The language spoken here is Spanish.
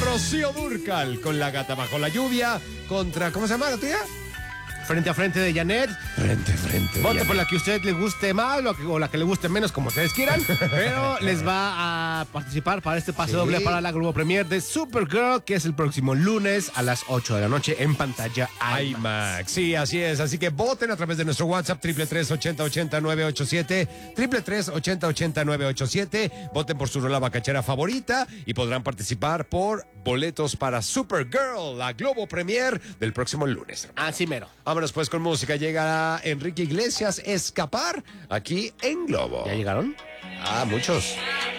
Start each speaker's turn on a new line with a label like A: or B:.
A: Rocío Dúrcal con La Gata Bajo la Lluvia contra, ¿cómo se llama la tía?
B: Frente a frente de Janet.
A: Frente a frente.
B: Vote por la que a usted le guste más o la que le guste menos, como ustedes quieran. Pero les va a participar para este pase doble para la Globo Premier de Supergirl, que es el próximo lunes a las 8 de la noche en pantalla
A: IMAX. Sí, así es. Así que voten a través de nuestro WhatsApp 333-8080-987, 333-8080-987. Voten por su rola bacachera favorita y podrán participar por boletos para Supergirl, la Globo Premier del próximo lunes.
B: Así mero.
A: Vámonos pues con música. Llega Enrique Iglesias, Escapar, aquí en Globo.
B: ¿Ya llegaron?
A: Ah, muchos.